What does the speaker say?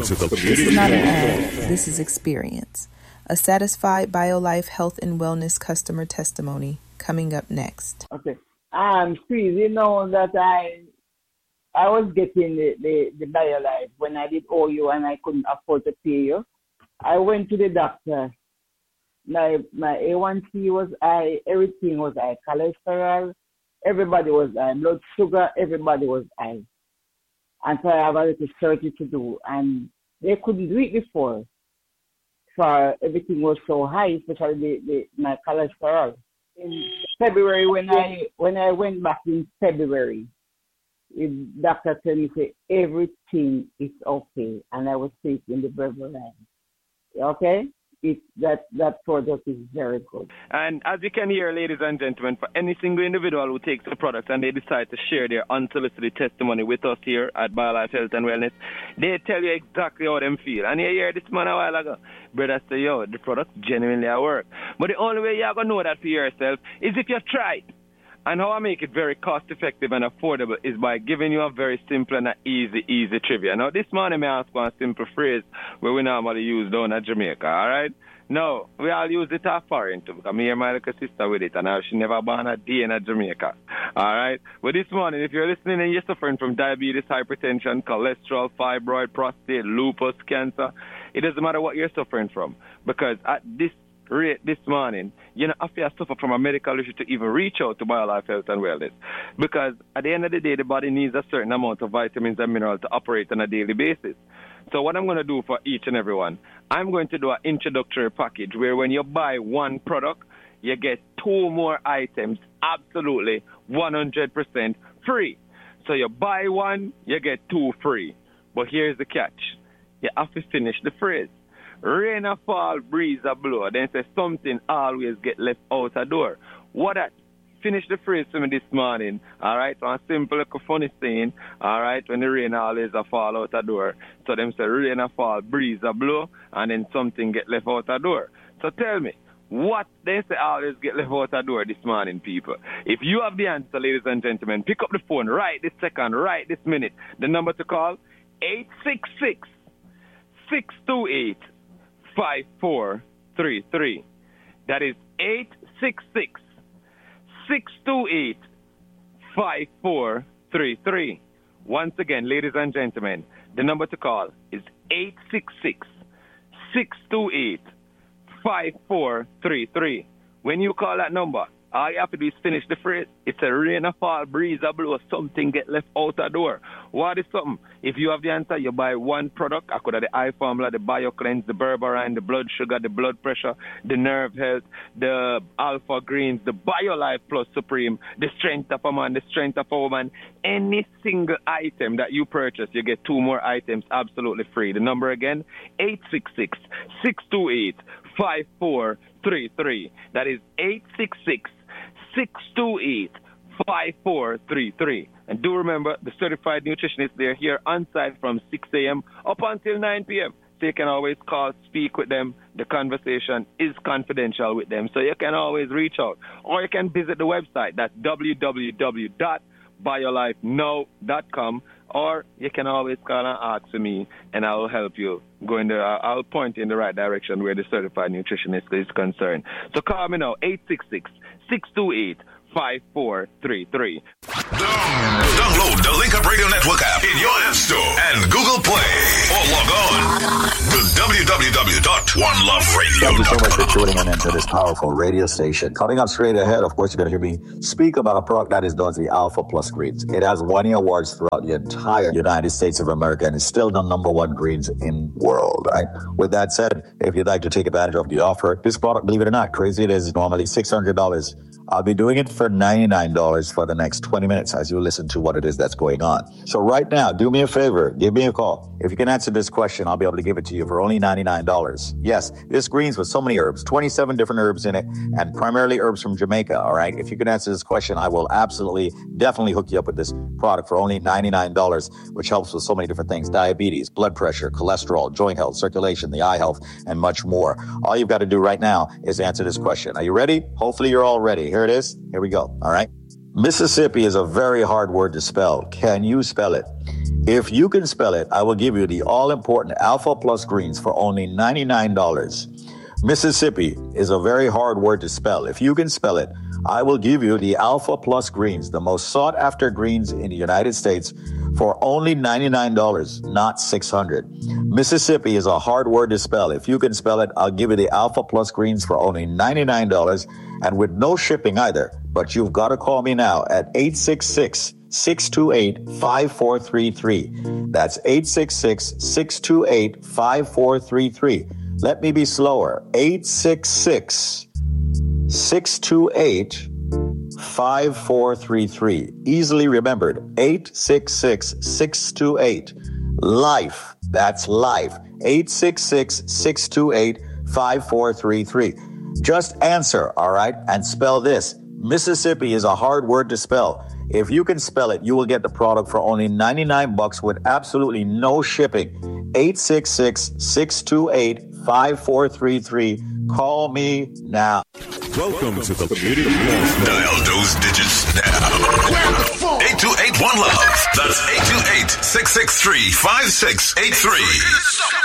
to the This is not an ad. This is experience. A satisfied BioLife health and wellness customer testimony coming up next. Okay. Please, you know that I was getting the BioLife when I did OU and I couldn't afford to pay you. I went to the doctor. My A1C was high, everything was high, cholesterol, everybody was high, blood sugar, everybody was high. And so I have a little surgery to do, and they couldn't do it before. So everything was so high, especially my cholesterol. In February, when I went back in February, the doctor told me, say, everything is okay, and I was taking the Berberine. Okay? That product is very good. And as you can hear, ladies and gentlemen, for any single individual who takes the product and they decide to share their unsolicited testimony with us here at BioLife Health and Wellness, they tell you exactly how them feel. And you hear this man a while ago, brother say, yo, the product genuinely work. But the only way you're going to know that for yourself is if you try it. And how I make it very cost-effective and affordable is by giving you a very simple and easy trivia. Now, this morning, I ask one simple phrase where we normally use down at Jamaica, all right? No, we all use it at foreign too, because me and my little sister with it, and she never born a day in Jamaica, all right? But this morning, if you're listening and you're suffering from diabetes, hypertension, cholesterol, fibroid, prostate, lupus, cancer, it doesn't matter what you're suffering from, because at this rate this morning, you know, if you suffer from a medical issue to even reach out to BioLife Health and Wellness. Because at the end of the day, the body needs a certain amount of vitamins and minerals to operate on a daily basis. So what I'm going to do for each and every one, I'm going to do an introductory package where when you buy one product, you get 2 more items absolutely 100% free. So you buy one, you get 2 free. But here's the catch. You have to finish the phrase. Rain a fall, breeze a blow. Then say something always get left out a door. What that? Finish the phrase for me this morning. All right? So a simple, like a funny saying. All right? When the rain always a fall out a door. So them say rain a fall, breeze a blow, and then something get left out a door. So tell me, what they say always get left out a door this morning, people? If you have the answer, ladies and gentlemen, pick up the phone right this second, right this minute. The number to call, 866-628-5433. That is 866-628-5433. Once again, ladies and gentlemen, the number to call is 866-628-5433. When you call that number, all you have to do is finish the phrase. It's a rain a fall, breeze a blow, something get left out the door. What is something? If you have the answer, you buy one product. I could have the eye formula, the BioCleanse, the Berberine, the blood sugar, the blood pressure, the nerve health, the Alpha Greens, the BioLife Plus Supreme, the Strength of a Man, the Strength of a Woman. Any single item that you purchase, you get 2 more items absolutely free. The number again, 866-628-5433. That is 866-628-5433. And do remember, the certified nutritionists, they're here on site from 6 a.m. up until 9 p.m. So you can always call, speak with them. The conversation is confidential with them. So you can always reach out. Or you can visit the website. That's www.biolifenow.com. Or you can always call and ask me, and I will help you. I'll point you in the right direction where the certified nutritionist is concerned. So call me now, 866-628-5433. Download the Link Up Radio Network app in your App Store and Google Play. Or log on to www.oneloveradio.com. Thank you so much for tuning in to this powerful radio station. Coming up straight ahead, of course, you're going to hear me speak about a product that is known as the Alpha Plus Greens. It has won awards throughout the entire United States of America and is still the #1 greens in the world. Right? With that said, if you'd like to take advantage of the offer, this product, believe it or not, crazy it is, normally $600. I'll be doing it for $99 for the next 20 minutes as you listen to what it is that's going on. So right now, do me a favor, give me a call. If you can answer this question, I'll be able to give it to you for only $99. Yes, this greens with so many herbs, 27 different herbs in it, and primarily herbs from Jamaica, all right? If you can answer this question, I will definitely hook you up with this product for only $99, which helps with so many different things: diabetes, blood pressure, cholesterol, joint health, circulation, the eye health, and much more. All you've got to do right now is answer this question. Are you ready? Hopefully you're all ready. Here it is. Here we go. All right. Mississippi is a very hard word to spell. Can you spell it? If you can spell it, I will give you the all-important Alpha Plus greens for only $99. Mississippi is a very hard word to spell. If you can spell it, I will give you the Alpha Plus greens, the most sought-after greens in the United States, for only $99, not $600. Mississippi is a hard word to spell. If you can spell it, I'll give you the Alpha Plus greens for only $99 and with no shipping either. But you've got to call me now at 866-628-5433. That's 866-628-5433. Let me be slower. 866-628-5433. Easily remembered. 866-628-LIFE. That's life. 866-628-5433. Just answer, all right? And spell this. Mississippi is a hard word to spell. If you can spell it, you will get the product for only $99 with absolutely no shipping. 866-628-5433. Call me now. Welcome to the Beauty Plus. Dial those digits now. 828-1-LOVE. That's 828-663-5683.